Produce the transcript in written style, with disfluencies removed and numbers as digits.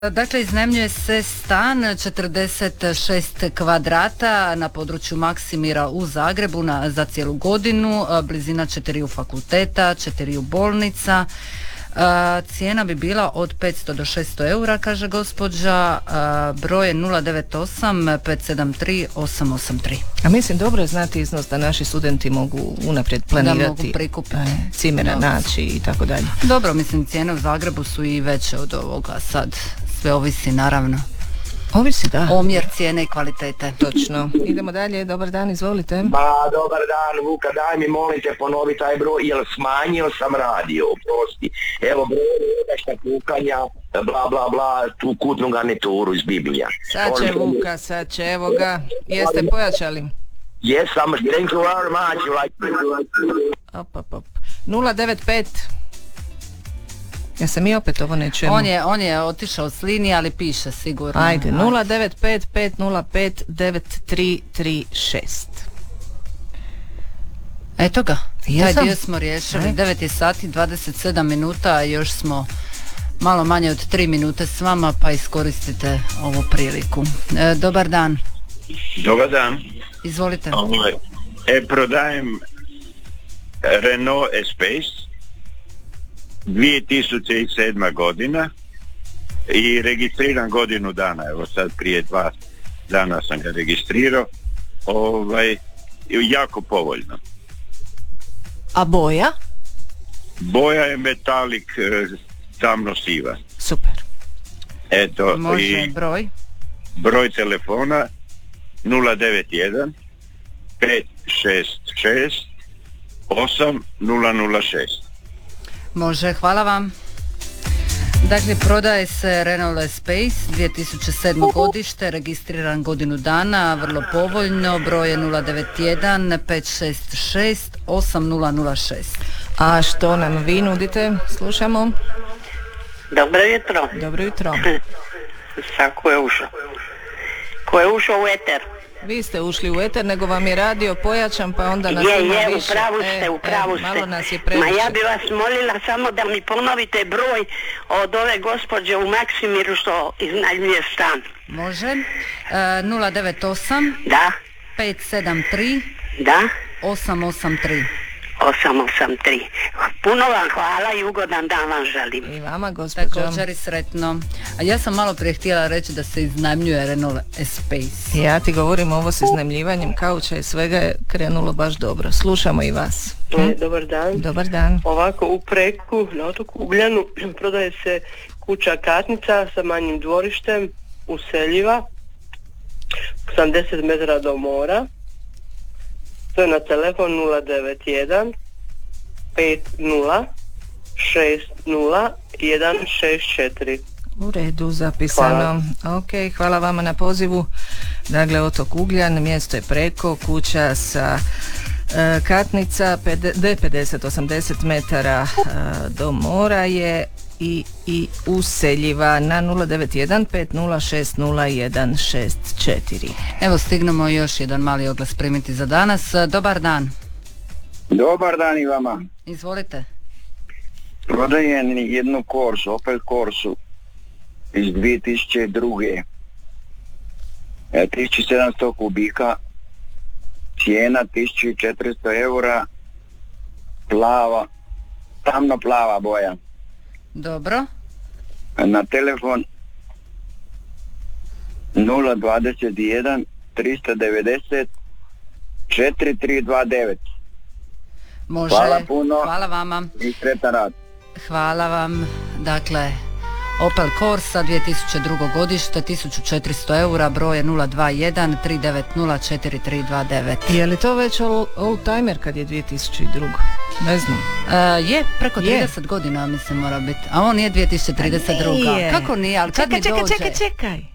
Dakle, iznajmljuje se stan 46 kvadrata na području Maksimira u Zagrebu za cijelu godinu, blizina 4 fakulteta, 4 bolnica. Cijena bi bila od 500 do 600 eura, kaže gospođa. Broj je 098 573 883. A mislim, dobro je znati iznos da naši studenti mogu unaprijed planirati, da mogu prikupiti cimera naći i tako dalje. Dobro, mislim, cijene u Zagrebu su i veće od ovoga, sad sve ovisi naravno. Ovisi, da. Omjer cijene i kvalitete. Točno. Idemo dalje, dobar dan, izvolite. Dobar dan, Vuka, daj mi molim te ponovi taj broj, jer smanjio sam radio, prosti. Evo broj šta kukanja, bla bla bla, tu kutnu garnituru iz Biblija. Sad će Vuka, sad će, evo ga. Jeste pojačali? Jesam, thank you very much. Op. 095. Ja sam i opet ovo ne čujemo. On je otišao s linije, ali piše sigurno. Ajde, 095 505 9336. Eto ga, Jesam. taj dio smo riješili. 9 je sati, 27 minuta, još smo malo manje od 3 minute s vama, pa iskoristite ovu priliku. Dobar dan. Dobar dan. Izvolite. Prodajem Renault Espace 2007. godina i registriram godinu dana, evo sad prije 2 dana sam ga registrirao, jako povoljno. A boja? Boja je metalik, tamno siva. Super. Eto, može i broj telefona 091 566 8006. Može, hvala vam. Dakle, prodaje se Renault Space 2007. godište, registriran godinu dana, vrlo povoljno, broj je 091 566 8006. A što nam vi nudite? Slušamo. Dobro jutro. Dobro jutro. Sad ko je ušao? Ko je ušao u eter? Vi ste ušli u eter, nego vam je radio pojačan, pa onda nas ima više. Upravo ste. Malo nas je previše. Ma ja bi vas molila samo da mi ponovite broj od ove gospođe u Maksimiru što iznajmljuje stan. Može. 098 Da. 573 Da. 883. 883. Puno vam hvala i ugodan dan vam želim. I vama, gospođo. Također i sretno. A ja sam malo prije htjela reći da se iznajmljuje Renault Espace. Ja ti govorim, ovo s iznajmljivanjem kauča i svega je krenulo baš dobro. Slušamo i vas. Dobar dan. Dobar dan. Ovako, u Preku, na otoku Ugljanu, prodaje se kuća katnica sa manjim dvorištem, useljiva, 80 metara do mora. To je na telefon 091 50 60 164. U redu, zapisano. Hvala. Ok, hvala vama na pozivu. Dakle, otok Ugljan, mjesto je Preko, kuća sa katnica, 50-80 metara do mora je i useljiva na 091 5060 164. Evo, stignemo još jedan mali oglas primiti za danas. Dobar dan. Dobar dan i vama. Izvolite. Prodajem jednu Corsu, Opel Corsu iz 2002. 1700 kubika, cijena 1400 eura, plava, tamno plava boja. Dobro. Na telefon 021 390 4329. Može. Hvala puno. Hvala vama. I sretan rad. Hvala vam. Dakle, Opel Corsa 2002. godište, 1400 eura, broj je 021 390 4329. Je li to već old-timer kad je 2002? Ne znam. Je, preko 30 godina mislim mora biti. A on je 2032. Nije. Kako nije, ali kad mi dođe? Čekaj.